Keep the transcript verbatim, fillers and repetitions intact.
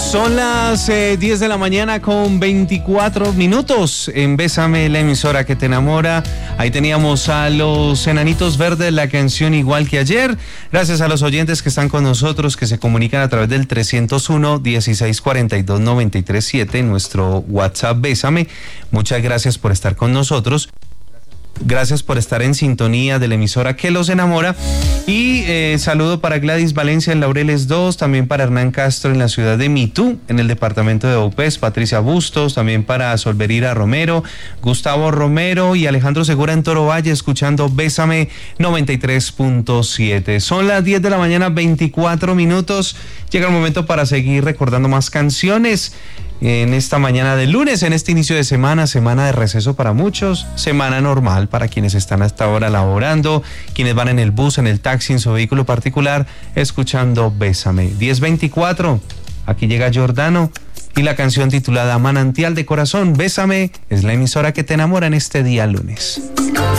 Son las eh, diez de la mañana con veinticuatro minutos en Bésame, la emisora que te enamora. Ahí teníamos a los Enanitos Verdes, la canción Igual que Ayer. Gracias a los oyentes que están con nosotros, que se comunican a través del trescientos uno, dieciséis cuarenta y dos, noventa y tres siete, nuestro WhatsApp Bésame. Muchas gracias por estar con nosotros. Gracias por estar en sintonía de la emisora que los enamora. Y eh, saludo para Gladys Valencia en Laureles dos, también para Hernán Castro en la ciudad de Mitú, en el departamento de Vaupés, Patricia Bustos, también para Solverira Romero, Gustavo Romero y Alejandro Segura en Toro Valle, escuchando Bésame noventa y tres punto siete. Son las diez de la mañana, veinticuatro minutos. Llega el momento para seguir recordando más canciones en esta mañana de lunes, en este inicio de semana, semana de receso para muchos, semana normal para quienes están hasta ahora laborando, quienes van en el bus, en el taxi, en su vehículo particular, escuchando Bésame. diez veinticuatro, aquí llega Giordano y la canción titulada Manantial de Corazón. Bésame es la emisora que te enamora en este día lunes.